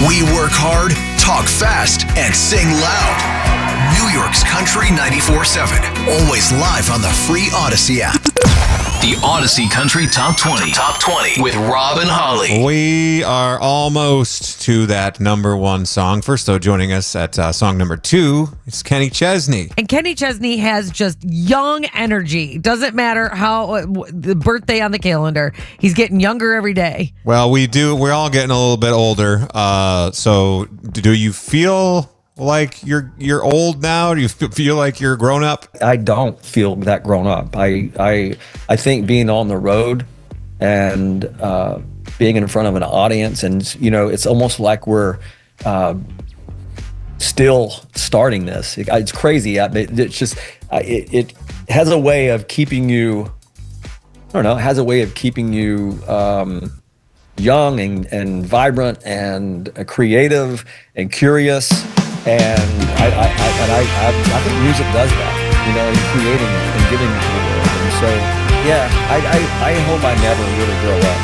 We work hard, talk fast, and sing loud. New York's Country 94.7. Always live on the free Odyssey app. The Odyssey Country Top 20. Top 20 with Rob and Holly. We are almost to that number one song. First, though, joining us at song number 2 is Kenny Chesney. And Kenny Chesney has just young energy. Doesn't matter how the birthday on the calendar. He's getting younger every day. Well, we're all getting a little bit older. So do you feel like you're old now? Do you feel like you're grown up? I don't feel that grown up. I think being on the road and being in front of an audience, and it's almost like we're still starting this. It's crazy. It's just it has a way of keeping you. I don't know. It has a way of keeping you young and vibrant and creative and curious. And I think music does that, in creating and giving to the world. And so, yeah, I hope I never really grow up.